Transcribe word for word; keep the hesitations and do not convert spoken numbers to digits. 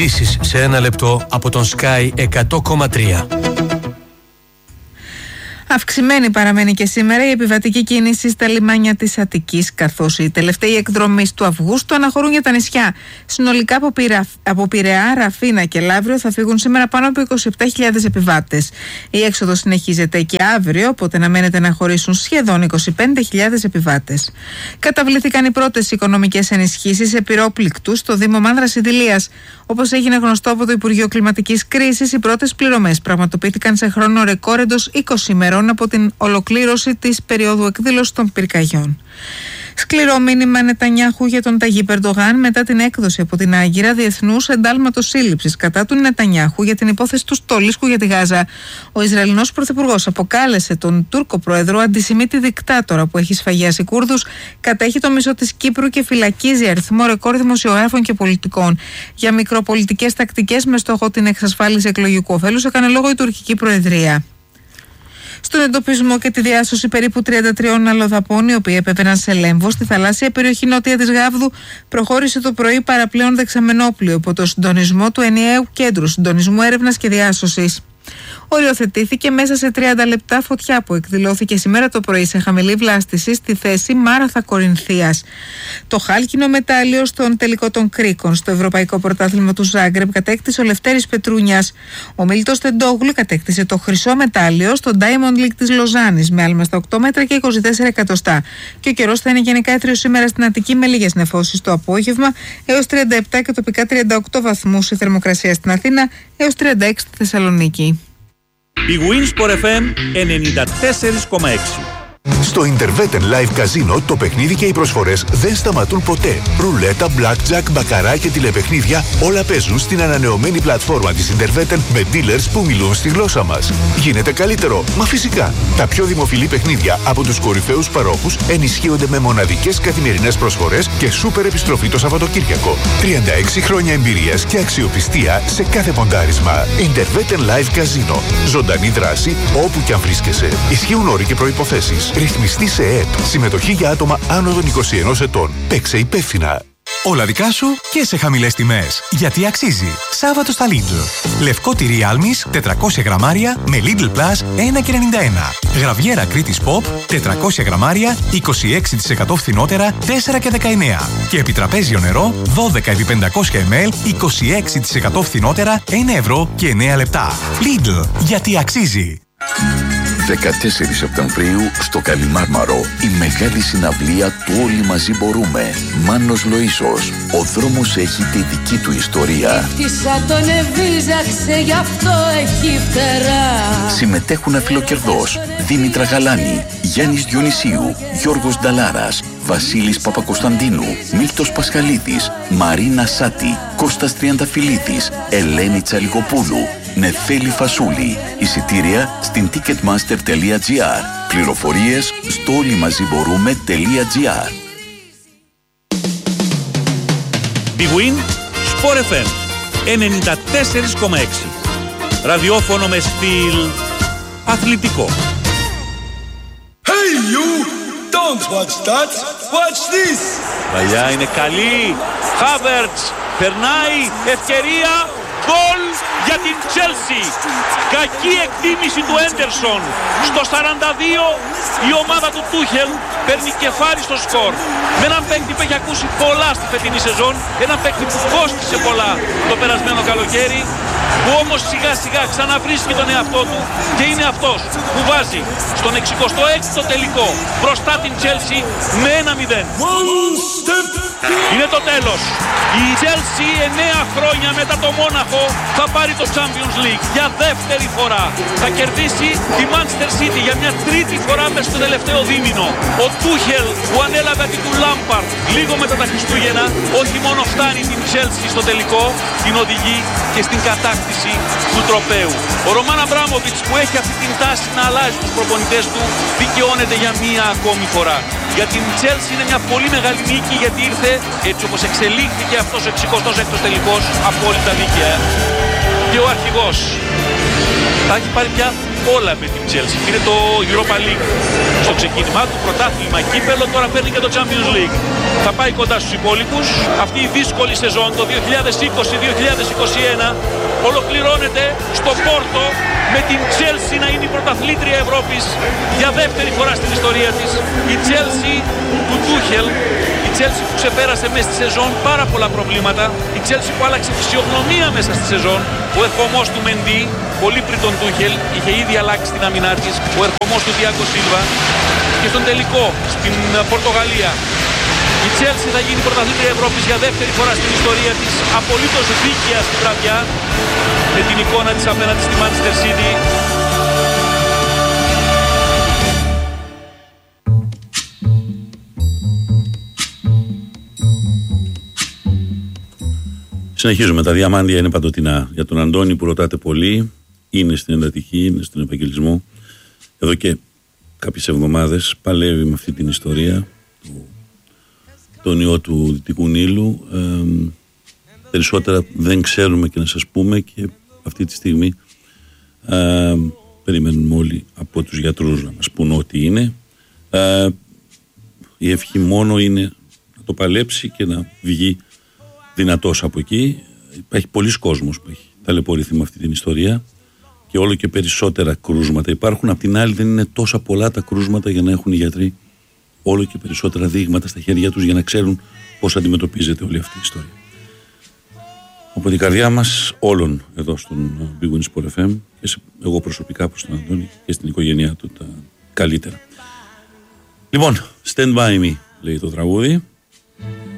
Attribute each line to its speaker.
Speaker 1: Ειδήσεις σε ένα λεπτό από τον Sky εκατό κόμμα τρία.
Speaker 2: Αυξημένη παραμένει και σήμερα η επιβατική κίνηση στα λιμάνια της Αττικής, καθώς οι τελευταίοι εκδρομείς του Αυγούστου αναχωρούν για τα νησιά. Συνολικά από, Πειρα... από Πειραιά, Ραφίνα και Λαύριο θα φύγουν σήμερα πάνω από είκοσι επτά χιλιάδες επιβάτες. Η έξοδος συνεχίζεται και αύριο, οπότε αναμένεται να χωρίσουν σχεδόν είκοσι πέντε χιλιάδες επιβάτες. Καταβληθήκαν οι πρώτες οικονομικές ενισχύσεις σε πυρόπληκτους στο Δήμο Μάνδρας Ιδηλίας. Όπως έγινε γνωστό από το Υπουργείο Κλιματικής Κρίσης, οι πρώτες πληρωμές πραγματοποιήθηκαν σε χρόνο ρεκόρ εντός είκοσι ημερών από την ολοκλήρωση της περίοδου εκδήλωσης των πυρκαγιών. Σκληρό μήνυμα Νετανιάχου για τον Ταγίπ Ερντογάν μετά την έκδοση από την Άγκυρα διεθνούς εντάλματος σύλληψης κατά του Νετανιάχου για την υπόθεση του στολίσκου για τη Γάζα. Ο Ισραηλινός Πρωθυπουργός αποκάλεσε τον Τούρκο Πρόεδρο αντισημίτη δικτάτορα που έχει σφαγιάσει Κούρδους, κατέχει το μισό της Κύπρου και φυλακίζει αριθμό ρεκόρ δημοσιογράφων και πολιτικών. Για μικροπολιτικές τακτικές με στόχο την εξασφάλιση εκλογικού ωφέλους έκανε λόγο η τουρκική Προεδρία. Στον εντοπισμό και τη διάσωση περίπου τριάντα τριών αλλοδαπών, οι οποίοι επέβαιναν σε Λέμβο, στη θαλάσσια περιοχή νότια της Γάβδου, προχώρησε το πρωί παραπλέον δεξαμενόπλοιο υπό το συντονισμό του ενιαίου κέντρου συντονισμού έρευνας και διάσωσης. Οριοθετήθηκε μέσα σε τριάντα λεπτά φωτιά που εκδηλώθηκε σήμερα το πρωί σε χαμηλή βλάστηση στη θέση Μάραθα Κορινθίας. Το χάλκινο μετάλλιο στον τελικό των Κρίκων στο Ευρωπαϊκό Πρωτάθλημα του Ζάγκρεπ κατέκτησε ο Λευτέρης Πετρούνιας. Ο Μίλτος Τεντόγλου κατέκτησε το χρυσό μετάλλιο στο Diamond League της Λοζάνης με άλμα στα οκτώ μέτρα και είκοσι τέσσερα εκατοστά. Και ο καιρός θα είναι γενικά έτριος σήμερα στην Αττική με λίγες νεφώσεις το απόγευμα έως τριάντα επτά και τοπικά τριάντα οκτώ βαθμούς η θερμοκρασία στην Αθήνα έως τριάντα έξι στη Θεσσαλονίκη.
Speaker 3: Η Winsport εφ εμ ενενήντα τέσσερα κόμμα έξι.
Speaker 4: Στο Interveten Live Casino το παιχνίδι και οι προσφορές δεν σταματούν ποτέ. Ρουλέτα, blackjack, μπακαρά και τηλεπαιχνίδια όλα παίζουν στην ανανεωμένη πλατφόρμα της Interveten με dealers που μιλούν στη γλώσσα μας. Γίνεται καλύτερο, μα φυσικά. Τα πιο δημοφιλή παιχνίδια από τους κορυφαίους παρόχους ενισχύονται με μοναδικές καθημερινές προσφορές και σούπερ επιστροφή το Σαββατοκύριακο. τριάντα έξι χρόνια εμπειρίας και αξιοπιστία σε κάθε ποντάρισμα. Interveten Live Casino. Ζωντανή δράση όπου κι αν βρίσκεσαι. Ισχύουν όροι και προϋποθέσεις. Ρυθμιστή σε ΕΕΠ. Συμμετοχή για άτομα άνω των είκοσι ενός ετών. Παίξε υπεύθυνα.
Speaker 5: Όλα δικά σου και σε χαμηλές τιμές. Γιατί αξίζει. Σάββατο στα Lidl. Λευκό τυρί Άλμης τετρακόσια γραμμάρια με Lidl Plus ένα και ενενήντα ένα. Γραβιέρα Κρήτης Pop τετρακόσια γραμμάρια είκοσι έξι τοις εκατό φθηνότερα τέσσερα και δεκαεννέα. Και επιτραπέζιο νερό δώδεκα επί πεντακόσια μιλιλίτρα είκοσι έξι τοις εκατό φθηνότερα ένα ευρώ και εννέα λεπτά. Lidl. Γιατί αξίζει.
Speaker 6: δεκατέσσερις Σεπτεμβρίου στο Καλιμάρμαρο η μεγάλη συναυλία του Όλοι Μαζί Μπορούμε. Μάνος Λοΐσος. Ο δρόμος έχει τη δική του ιστορία.
Speaker 7: Τον εβίζαξε, γι' αυτό έχει φτερά.
Speaker 6: Συμμετέχουν αφιλοκερδός Δήμητρα Γαλάνη, Γιάννης Διονυσίου, Γιώργος Νταλάρας, Βασίλης Παπακοσταντίνου, Μίλτος Πασχαλίδης, Μαρίνα Σάτη, Κώστας Τριανταφυλλίδης, Ελένη Τσαλιγοπούλου, Νεφέλη Φασούλη. Εισιτήρια στην ticketmaster τελεία gr. Πληροφορίες στο όλοιμαζιμπορούμε.gr.
Speaker 3: Big Win Sport εφ εμ ενενήντα τέσσερα κόμμα έξι. Ραδιόφωνο με στυλ αθλητικό.
Speaker 8: Hey you! Don't watch that! Watch this!
Speaker 3: Παλιά είναι καλή. Χάβερτς περνάει. Ευκαιρία. Γκολ για την Chelsea. Κακή εκτίμηση του Έντερσον. Στο σαράντα δύο η ομάδα του Τούχελ παίρνει κεφάλι στο σκορ. Με έναν παίκτη που έχει ακούσει πολλά στη φετινή σεζόν. Έναν παίκτη που κόστησε πολλά το περασμένο καλοκαίρι. Που όμως σιγά σιγά ξαναβρίσκει τον εαυτό του και είναι αυτός που βάζει στον εξηκοστό έκτο τελικό μπροστά την Chelsea με ένα μηδέν. Είναι το τέλος. Η Chelsea εννέα χρόνια μετά το Μόναχο θα πάρει το Champions League για δεύτερη φορά. Θα κερδίσει τη Manchester City για μια τρίτη φορά μες στο τελευταίο δίμηνο. Ο Τούχελ που ανέλαβε αντί του Λάμπαρτ λίγο μετά τα Χριστούγεννα όχι μόνο φτάνει την Chelsea στο τελικό, την οδηγεί και στην κατάκτηση του τροπαίου. Ο Ρωμάν Αμπράμοβιτς που έχει αυτή την τάση να αλλάζει τους προπονητές του δικαιώνεται για μία ακόμη φορά. Για την Chelsea είναι μια πολύ μεγάλη νίκη γιατί ήρθε έτσι όπως εξελίχθηκε αυτός ο εξηκοστός έκτος τελικός απόλυτα δίκαια. Και ο αρχηγός θα έχει πάρει πια όλα με την Chelsea. Πήρε το Europa League στο ξεκίνημά του, πρωτάθλημα, κύπελο, τώρα παίρνει και το Champions League. Θα πάει κοντά στους υπόλοιπους. Αυτή η δύσκολη σεζόν, το δύο χιλιάδες είκοσι δύο χιλιάδες είκοσι ένα, ολοκληρώνεται στο Πόρτο με την Chelsea να είναι η πρωταθλήτρια Ευρώπης για δεύτερη φορά στην ιστορία της. Η Chelsea του Tuchel, η Chelsea που ξεπέρασε μέσα στη σεζόν πάρα πολλά προβλήματα, η Chelsea που άλλαξε φυσιογνωμία μέσα στη σεζόν. Ο ερχομός του Μεντί, πολύ πριν τον Tuchel, είχε ήδη αλλάξει την αμυνά της. Ο ερχομός του Thiago Silva και στον τελικό στην Πορτογαλία. Η Chelsea θα γίνει πρωταθλήτρια Ευρώπης για δεύτερη φορά στην ιστορία της, απολύτως δίκαια στην βραδιά, με την εικόνα της απέναντι στη Manchester City.
Speaker 9: Συνεχίζουμε. Τα διαμάντια είναι παντοτινά. Για τον Αντώνη που ρωτάτε πολύ, είναι στην εντατική, είναι στον Ευαγγελισμό. Εδώ και κάποιες εβδομάδες παλεύει με αυτή την ιστορία, του, τον ιό του Δυτικού Νείλου. Ε, περισσότερα δεν ξέρουμε και να σας πούμε, και αυτή τη στιγμή ε, περιμένουμε όλοι από τους γιατρούς να μας πούν ό,τι είναι. Ε, η ευχή μόνο είναι να το παλέψει και να βγει δυνατός από εκεί. Υπάρχει πολλοί κόσμος που έχει ταλαιπωρηθεί με αυτή την ιστορία και όλο και περισσότερα κρούσματα υπάρχουν. Απ' την άλλη δεν είναι τόσα πολλά τα κρούσματα για να έχουν οι γιατροί όλο και περισσότερα δείγματα στα χέρια τους για να ξέρουν πώς αντιμετωπίζεται όλη αυτή η ιστορία. Από την καρδιά μας όλων εδώ στον Big Win Sport εφ εμ και σε, εγώ προσωπικά προς τον Αντώνη και στην οικογένειά του τα καλύτερα. Λοιπόν, Stand By Me λέει το τραγούδι.